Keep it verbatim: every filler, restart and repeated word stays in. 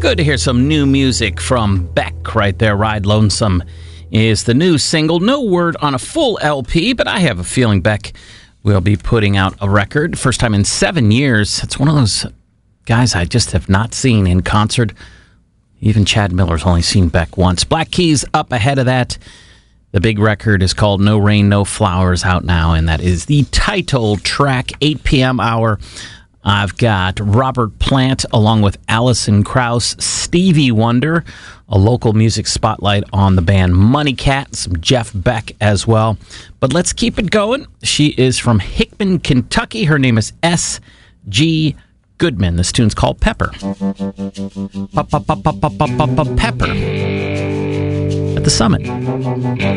Good to hear some new music from Beck right there. Ride Lonesome is the new single. No word on a full L P, but I have a feeling Beck will be putting out a record. First time in seven years. It's one of those guys I just have not seen in concert. Even Chad Miller's only seen Beck once. Black Keys up ahead of that. The big record is called No Rain, No Flowers, out now, and that is the title track, eight p.m. hour. I've got Robert Plant along with Alison Krauss, Stevie Wonder, a local music spotlight on the band Money Cat, some Jeff Beck as well. But let's keep it going. She is from Hickman, Kentucky. Her name is S G Goodman. This tune's called Pepper. Pepper at the Summit.